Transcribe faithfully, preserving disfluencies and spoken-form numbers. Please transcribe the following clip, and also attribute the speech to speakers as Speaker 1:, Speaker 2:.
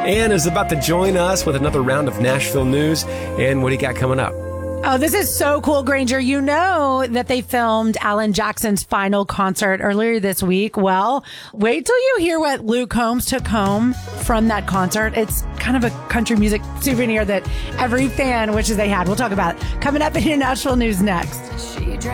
Speaker 1: Ann is about to join us with another round of Nashville news. And what do you got coming up?
Speaker 2: Oh, this is so cool, Granger. You know that they filmed Alan Jackson's final concert earlier this week. Well, wait till you hear what Luke Combs took home from that concert. It's kind of a country music souvenir that every fan wishes they had. We'll talk about it coming up in your Nashville news next.